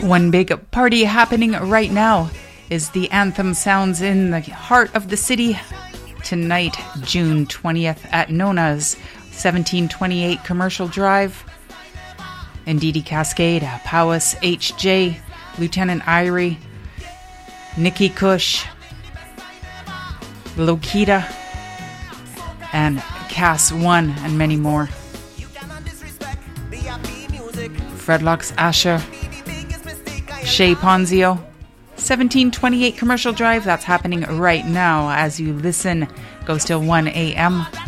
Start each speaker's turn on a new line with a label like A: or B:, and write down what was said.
A: One big party happening right now is the Anthem Sounds in the heart of the city tonight, June 20th at Nona's 1728 Commercial Drive. Ndidi Cascade, Powis HJ, Lieutenant Irie, Nikki Kush, Lokita, and Cass One, and many more. Fredlocks Asher, Shay Ponzio, 1728 Commercial Drive. That's happening right now as you listen. Goes till 1 a.m.